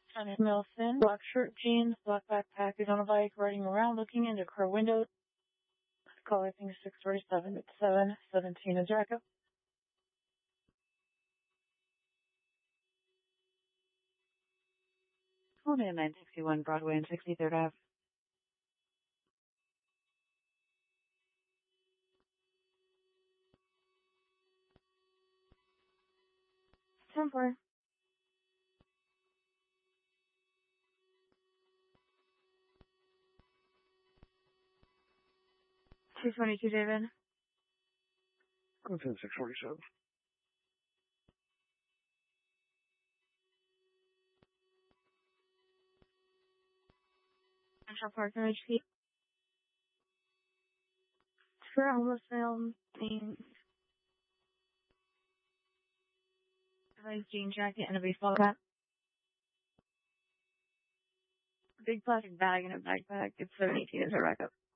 Sonny Milson, black shirt, jeans, black backpack, is on a bike, riding around, looking into car window. Call, I think, 647. It's 717 is Echo. Hold in 961 Broadway and 63rd Ave. Temporary. 222, David. Go 10, 647. Central Park, MHP. For a homeless male named a jean jacket and a baseball cap. Big plastic bag and a backpack. It's 718 is a rack up.